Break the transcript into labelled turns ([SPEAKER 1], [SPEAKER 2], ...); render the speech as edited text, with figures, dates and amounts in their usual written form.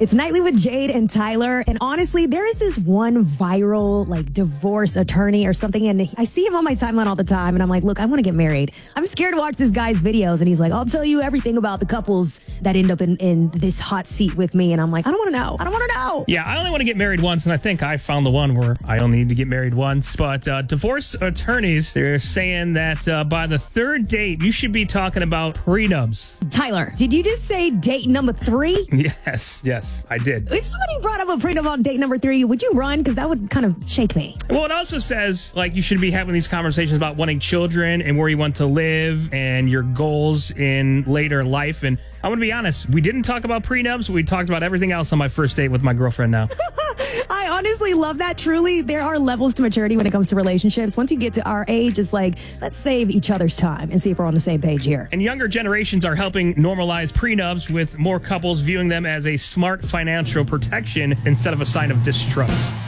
[SPEAKER 1] It's Nightly with Jade and Tyler. And honestly, there is this one viral divorce attorney or something. And I see him on my timeline all the time. And I'm like, look, I want to get married. I'm scared to watch this guy's videos. And he's like, I'll tell you everything about the couples that end up in this hot seat with me. And I'm like, I don't want to know. I don't want to know.
[SPEAKER 2] Yeah, I only want to get married once. And I think I found the one where I only need to get married once. But divorce attorneys, they're saying that by the third date, you should be talking about prenups.
[SPEAKER 1] Tyler, did you just say date number 3?
[SPEAKER 2] Yes, I did.
[SPEAKER 1] If somebody brought up a prenup on date number 3, would you run? Because that would kind of shake me.
[SPEAKER 2] Well, it also says, you should be having these conversations about wanting children and where you want to live and your goals in later life. And I'm going to be honest, we didn't talk about prenups. We talked about everything else on my first date with my girlfriend now.
[SPEAKER 1] I honestly love that. Truly, there are levels to maturity when it comes to relationships. Once you get to our age, it's let's save each other's time and see if we're on the same page here.
[SPEAKER 2] And younger generations are helping normalize prenups, with more couples viewing them as a smart financial protection instead of a sign of distrust.